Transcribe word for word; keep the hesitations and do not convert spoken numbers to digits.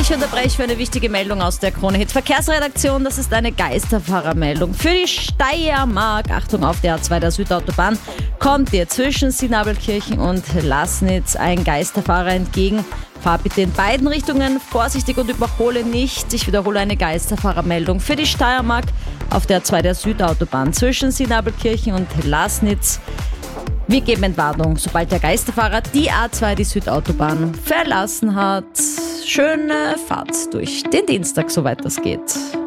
Ich unterbreche für eine wichtige Meldung aus der Krone-Hit Verkehrsredaktion. Das ist eine Geisterfahrermeldung für die Steiermark. Achtung, auf der A zwei der Südautobahn kommt dir zwischen Sinabelkirchen und Laßnitz ein Geisterfahrer entgegen. Fahr bitte in beiden Richtungen vorsichtig und überhole nicht. Ich wiederhole, eine Geisterfahrermeldung für die Steiermark auf der A zwei der Südautobahn zwischen Sinabelkirchen und Laßnitz. Wir geben Entwarnung, sobald der Geisterfahrer die A zwei, die Südautobahn, verlassen hat. Schöne Fahrt durch den Dienstag, soweit das geht.